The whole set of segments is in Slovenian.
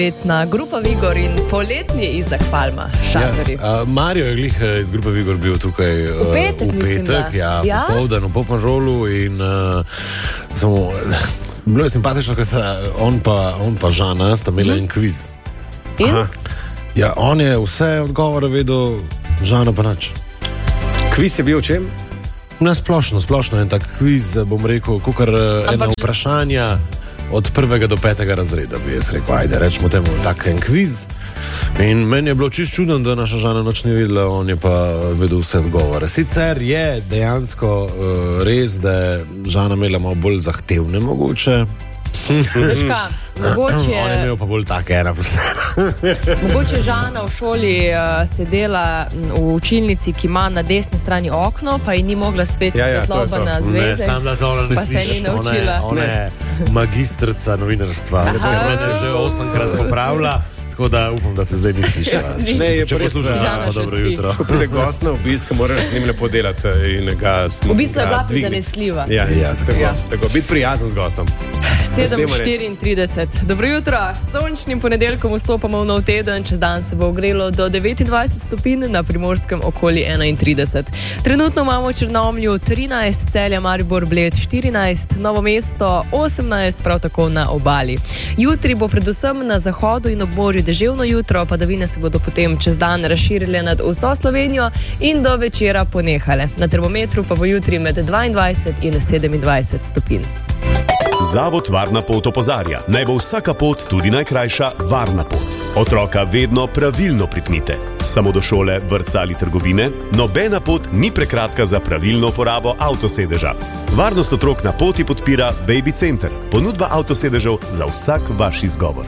Na Grupa Vigor in poletni Izak Palma, šatorji. Mario je glih iz Grupa Vigor bil tukaj v petek, popoldan v Popmanrolu in bilo je simpatično, ker sta on pa Žana sta imela en kviz. Ja, on je vse odgovore vedel, Žana pa nič. Kviz je bil o čem? Ne, splošno en tak kviz, bom rekel, kakor ena vprašanja od 1. do 5. razreda, bi jaz rekel, ajde, rečemo temu tak en kviz. In meni je bilo čisto čudno, da naša Žana nič ni vedela, on je pa vedel vse odgovore. Sicer je dejansko res, da je Žana imela malo bolj zahtevne mogoče. Veš kaj, mogoče... On je imel pa bolj take ena posebna. Mogoče Žana v šoli sedela v učilnici, ki ima na desni strani okno, pa ji ni mogla svetiti svetloba na zvezek. Ne, sam da to ona ne pa sliši. Se ni naučila. Ona je magistrica novinarstva. Ona se je že 8-krat popravila. Tako da upam, da te zdaj ni slišala. Ne, je pa res dobro jutro. Ko pride gost na obisk, moraš z njim lepo delati in ga v bistvu je bila prizanesljiva. Ja, tako. Biti prijazen z gostom. 7:34. Dobro jutro. Sončnim ponedeljkom vstopamo v nov teden. Čez dan se bo ogrelo do 29 stopinj, na Primorskem okoli 31. Trenutno imamo v Črnomlju 13, Celje, Maribor, Bled 14, Novo mesto 18, prav tako na obali. Jutri bo predvsem na zahodu in obmorju deževno jutro, padavine se bodo potem čez dan razširile nad vso Slovenijo in do večera ponehale. Na termometru pa bo jutri med 22 in 27 stopinj. Zavod Varna pot opozarja, naj bo vsaka pot, tudi najkrajša, varna pot. Otroka vedno pravilno pripnite. Samo do šole, vrtca ali trgovine, nobena pot ni prekratka za pravilno uporabo avtosedeža. Varnost otrok na poti podpira Baby Center, ponudba avtosedežev za vsak vaš izgovor.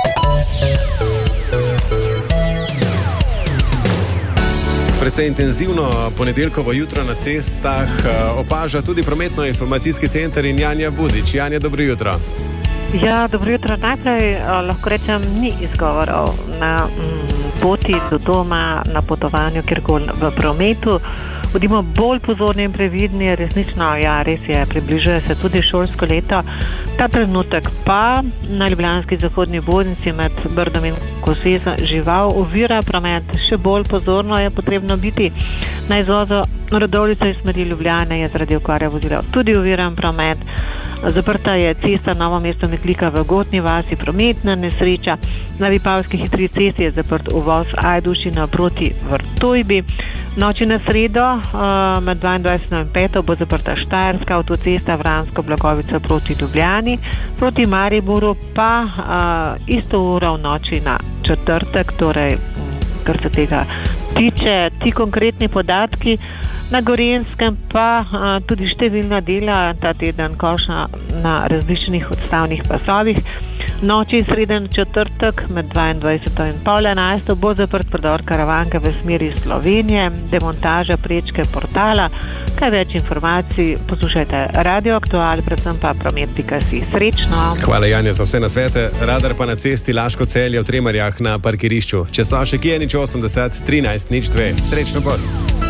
Precej intenzivno ponedeljkovo jutro na cestah opaža tudi prometno-informacijski center in Janja Budič. Janja, dobro jutro. Ja, dobro jutro. Najprej lahko rečem, ni izgovorov na poti do doma, na potovanju, kjerkoli v prometu. Bodimo bolj pozorni in previdni, resnično, ja, res je, približuje se tudi šolsko leto. Ta trenutek pa na ljubljanski zahodni obvoznici med Brdom in Kosezom žival ovira promet. Še bolj pozorno je potrebno biti na izvozu Radovljice iz smeri Ljubljane, je zaradi okvare vozila tudi oviran promet. Zaprta je cesta Novo mesto-Metlika v Gotni vasi, prometna nesreča. Na Vipavski hitri cesti je zaprt uvoz Ajdušina proti Vrtojbi. Noči na sredo med 22 in 5 bo zaprta Štajerska avtocesta Vransko-Blagovica proti Ljubljani. Proti Mariboru pa isto uro v noči na četrtek, torej kar se tega tiče, ti konkretni podatki. Na Gorenjskem pa tudi številna dela ta teden koša na različnih odstavnih pasovih. Noči sreden četrtek med 22 in pol 11 bo zaprt predor Karavanke v smeri Slovenije, demontaža prečke portala. Kaj več informacij poslušajte Radio Aktual, predvsem pa promet.si. Srečno! Hvala, Janja, za vse nasvete. Radar pa na cesti Laško Celje v Tremarjah na parkirišču. Če so še kje, 80 13 02. Srečno pot!